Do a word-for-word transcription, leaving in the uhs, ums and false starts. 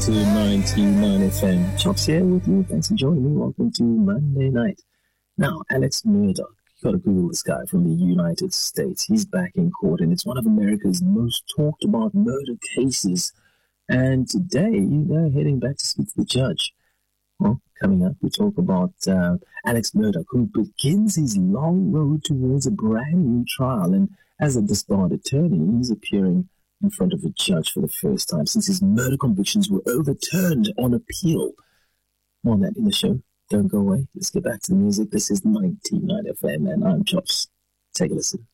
To ninety-nine F M. Chops here with you. Thanks for joining me. Welcome to Monday night. Now, Alex Murdaugh. You got to Google this guy from the United States. He's back in court, and it's one of America's most talked about murder cases. And today, they're heading back to speak to the judge. Well, coming up, we talk about uh, Alex Murdaugh, who begins his long road towards a brand new trial. And as a disbarred attorney, he's appearing in front of a judge for the first time since his murder convictions were overturned on appeal. More on that in the show. Don't go away. Let's get back to the music. This is ninety-nine F M, and I'm Chops. Take a listen.